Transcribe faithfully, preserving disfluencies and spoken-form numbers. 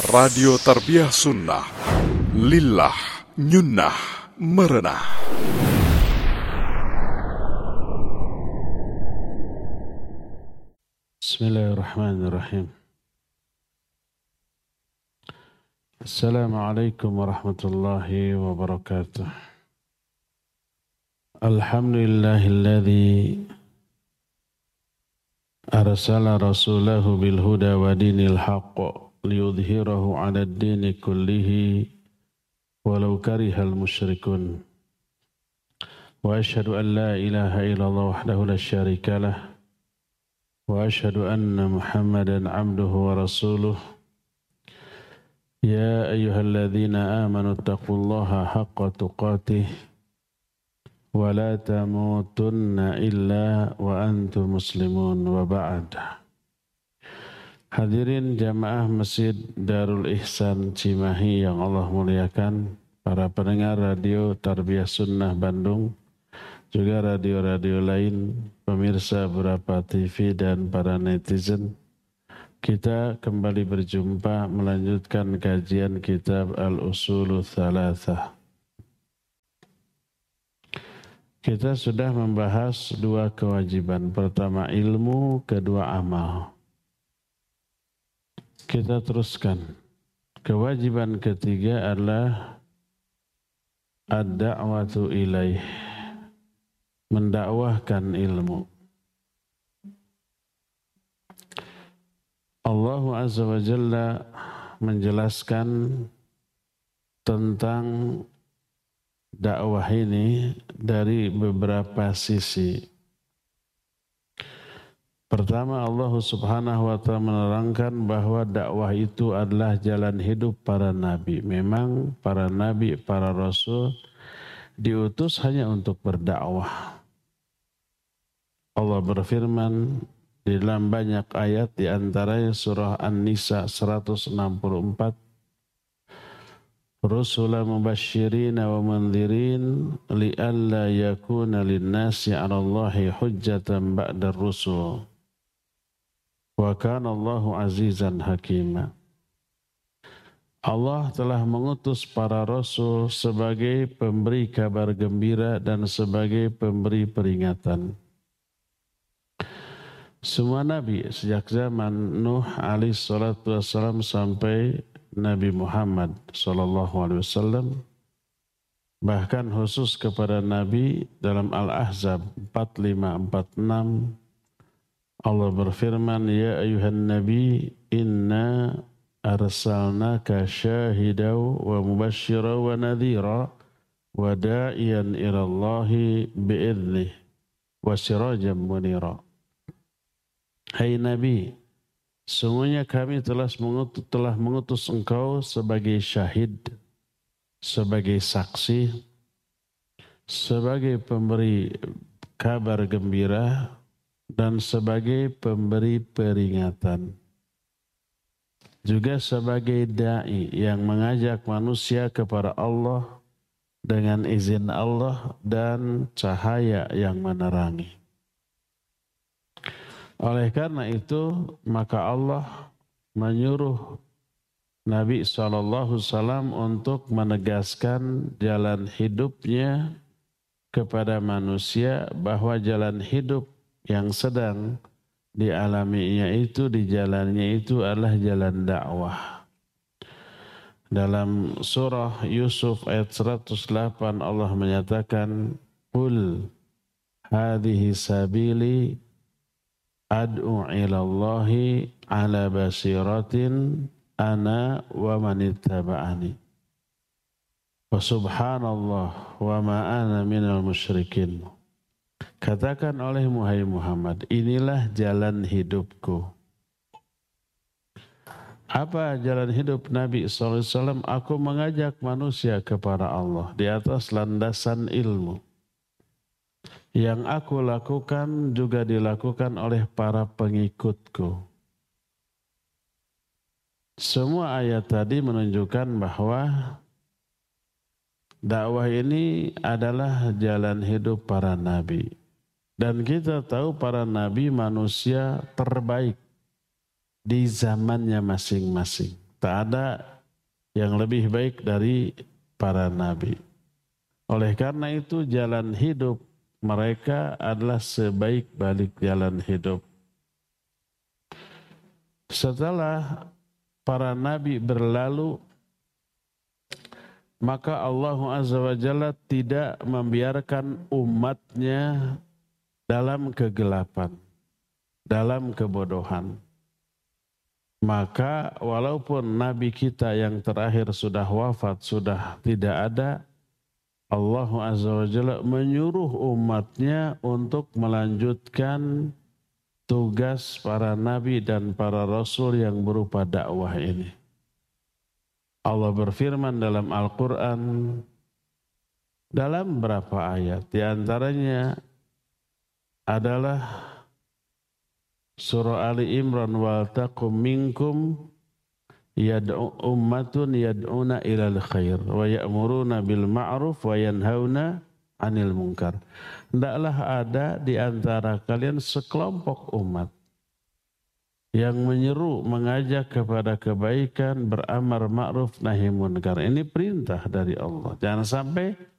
Radio Tarbiyah Sunnah, Lillah, Nyunnah, Merenah. Bismillahirrahmanirrahim. Assalamualaikum warahmatullahi wabarakatuh. Alhamdulillahilladzi arsala rasulahu bil huda wa dinil haqq liyudhhirahu 'ala ad-dini kullihi walau karihal musyrikun. Wa asyhadu an la ilaha illallah wahdahu la syarika lah wa asyhadu anna Muhammadan 'abduhu wa rasuluh. Ya ayyuhalladzina amanu taqullaha haqqa tuqatih wa la tamutunna illa wa antum muslimun wa ba'd. Hadirin jamaah Masjid Darul Ihsan Cimahi yang Allah muliakan, para pendengar radio Tarbiyah Sunnah Bandung, juga radio-radio lain, pemirsa beberapa T V dan para netizen. Kita kembali berjumpa melanjutkan kajian kitab Al-Usulu Thalathah. Kita sudah membahas dua kewajiban. Pertama ilmu, kedua amal. Kita teruskan. Kewajiban ketiga adalah ad-da'watu ilaih, mendakwahkan ilmu. Allah Azza wa Jalla menjelaskan tentang dakwah ini dari beberapa sisi. Pertama, Allah Subhanahu wa Ta'ala menerangkan bahwa dakwah itu adalah jalan hidup para nabi. Memang para nabi, para rasul diutus hanya untuk berdakwah. Allah berfirman di dalam banyak ayat, di antaranya surah An-Nisa seratus enam puluh empat, Rusula mubashirina wa mandhirin li'alla yakuna linnasi 'ala Allahi hujjatan ba'da rusul. Wa kana Allahu azizan hakima. Allah telah mengutus para rasul sebagai pemberi kabar gembira dan sebagai pemberi peringatan. Semua nabi sejak zaman Nuh alaihi salatu wassalam sampai Nabi Muhammad sallallahu alaihi wasallam, bahkan khusus kepada Nabi dalam Al-Ahzab empat puluh lima empat puluh enam, Allah berfirman, Ya ayuhan Nabi, inna arsalnaka syahidaw wa mubashshira wa nadhira wa da'iyan ilallahi bi'idnih wa sirajan munira. Hai Nabi, sungguhnya kami telah mengutus, telah mengutus engkau sebagai syahid, sebagai saksi, sebagai pemberi kabar gembira, dan sebagai pemberi peringatan. Juga sebagai da'i yang mengajak manusia kepada Allah dengan izin Allah dan cahaya yang menerangi. Oleh karena itu, maka Allah menyuruh Nabi shallallahu alaihi wasallam untuk menegaskan jalan hidupnya kepada manusia, bahwa jalan hidup yang sedang dialaminya itu, dijalannya itu adalah jalan dakwah. Dalam surah Yusuf ayat seratus delapan Allah menyatakan, Qul hadhihi sabili ad'u ilallahi ala basiratin ana wa manittaba'ani wa subhanallah wa ma ana minal musyrikin. Katakan oleh Muhammad Muhammad, inilah jalan hidupku. Apa jalan hidup Nabi shallallahu alaihi wasallam? Aku mengajak manusia kepada Allah di atas landasan ilmu. Yang aku lakukan juga dilakukan oleh para pengikutku. Semua ayat tadi menunjukkan bahwa dakwah ini adalah jalan hidup para nabi. Dan kita tahu para nabi manusia terbaik di zamannya masing-masing. Tak ada yang lebih baik dari para nabi. Oleh karena itu jalan hidup mereka adalah sebaik-baik jalan hidup. Setelah para nabi berlalu, maka Allah Azza wa Jalla tidak membiarkan umatnya dalam kegelapan, dalam kebodohan. Maka walaupun nabi kita yang terakhir sudah wafat, sudah tidak ada, Allah Azza wa Jalla menyuruh umatnya untuk melanjutkan tugas para nabi dan para rasul yang berupa dakwah ini. Allah berfirman dalam Al-Quran dalam berapa ayat, di antaranya adalah surah Ali Imran, wal taqum minkum yad'u ummatun yad'una ilal khair wa ya'muruna bil ma'ruf wa yanhauna 'anil munkar. Hendaklah ada di antara kalian sekelompok umat yang menyeru, mengajak kepada kebaikan, beramar ma'ruf nahi munkar. Ini perintah dari Allah. Jangan sampai